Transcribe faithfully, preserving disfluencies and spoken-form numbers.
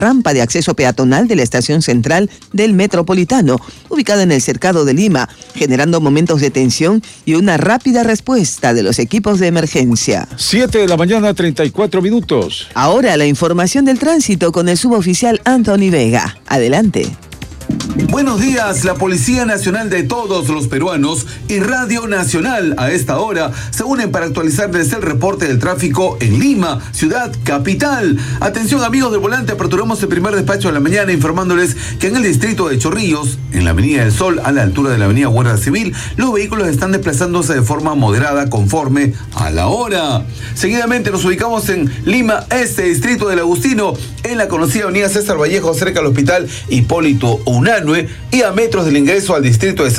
rampa de acceso peatonal de la estación central del Metropolitano, ubicada en el Cercado de Lima, generando momentos de tensión y una rápida respuesta de los equipos de emergencia. siete de la mañana, treinta y cuatro minutos. Ahora la información del tránsito con el suboficial Anthony Vega. Adelante. Buenos días, la Policía Nacional de todos los peruanos y Radio Nacional a esta hora se unen para actualizarles el reporte del tráfico en Lima, ciudad capital. Atención amigos del volante, aperturamos el primer despacho de la mañana informándoles que en el distrito de Chorrillos, en la Avenida del Sol, a la altura de la Avenida Guardia Civil, los vehículos están desplazándose de forma moderada conforme a la hora. Seguidamente nos ubicamos en Lima Este, distrito del Agustino, en la conocida Avenida César Vallejo, cerca del Hospital Hipólito Unanue y a metros del ingreso al distrito de